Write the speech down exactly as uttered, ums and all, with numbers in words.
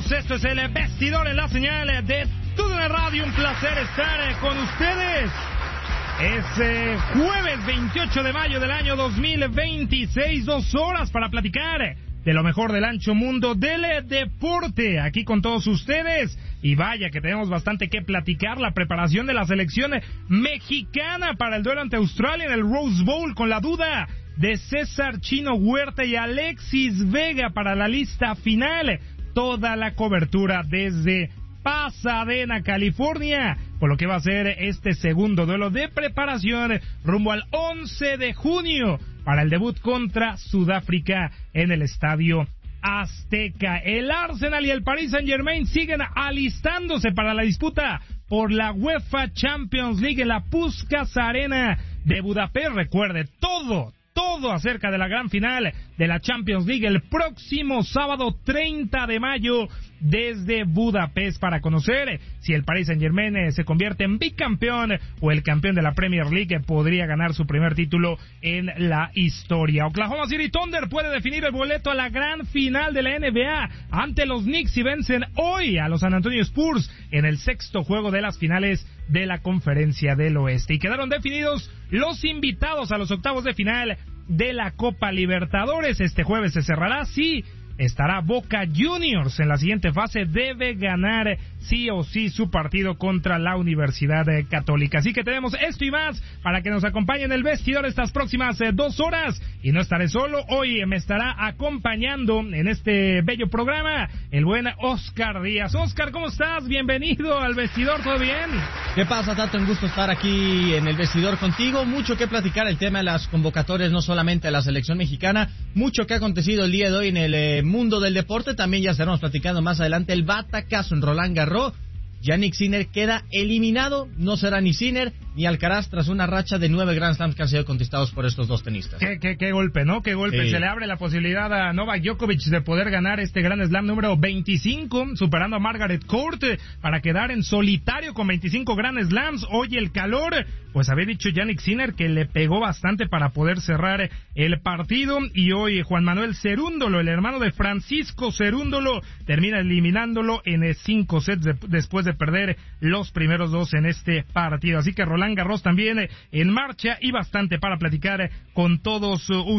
Regresamos, esto es el Vestidor en la señal de TUDN Radio. Un placer estar con ustedes. Es eh, jueves veintiocho de mayo del año dos mil veintiséis, dos horas para platicar de lo mejor del ancho mundo del deporte, aquí con todos ustedes. Y vaya que tenemos bastante que platicar, la preparación de la selección mexicana para el duelo ante Australia en el Rose Bowl, con la duda de César Chino Huerta y Alexis Vega para la lista final. Toda la cobertura desde Pasadena, California, por lo que va a ser este segundo duelo de preparación rumbo al once de junio para el debut contra Sudáfrica en el Estadio Azteca. El Arsenal y el Paris Saint-Germain siguen alistándose para la disputa por la UEFA Champions League en la Puskás Arena de Budapest. Recuerde, todo, todo acerca de la gran final de la Champions League el próximo sábado treinta de mayo desde Budapest, para conocer si el Paris Saint-Germain se convierte en bicampeón o el campeón de la Premier League podría ganar su primer título en la historia. Oklahoma City Thunder puede definir el boleto a la gran final de la N B A ante los Knicks y vencen hoy a los San Antonio Spurs en el sexto juego de las finales de la Conferencia del Oeste. Y quedaron definidos los invitados a los octavos de final de la Copa Libertadores. Este jueves se cerrará, sí, estará Boca Juniors en la siguiente fase, debe ganar sí o sí su partido contra la Universidad Católica. Así que tenemos esto y más para que nos acompañen en el vestidor estas próximas eh, dos horas. Y no estaré solo, hoy me estará acompañando en este bello programa el buen Oscar Díaz. Oscar, ¿cómo estás? Bienvenido al vestidor, ¿todo bien? ¿Qué pasa, Tato? Un gusto estar aquí en el vestidor contigo. Mucho que platicar, el tema de las convocatorias, no solamente de la selección mexicana, mucho que ha acontecido el día de hoy en el eh, mundo del deporte. También ya estaremos platicando más adelante el batacazo en Roland Garros. Jannik Sinner queda eliminado, no será ni Sinner ni Alcaraz tras una racha de nueve Grand Slams que han sido conquistados por estos dos tenistas. Qué, qué, qué golpe, ¿no? Qué golpe. Sí. Se le abre la posibilidad a Novak Djokovic de poder ganar este Grand Slam número veinticinco, superando a Margaret Court para quedar en solitario con veinticinco Grand Slams. Hoy el calor, pues había dicho Jannik Sinner que le pegó bastante para poder cerrar el partido, y hoy Juan Manuel Cerúndolo, el hermano de Francisco Cerúndolo, termina eliminándolo en cinco sets de, después de perder los primeros dos en este partido. Así que Roland Garros también en marcha y bastante para platicar con todos ustedes.